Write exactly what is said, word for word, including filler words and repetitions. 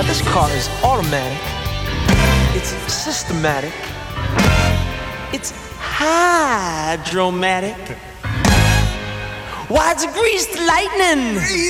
Uh, this car is automatic. It's systematic. It's hydromatic. Why, it's greased lightning.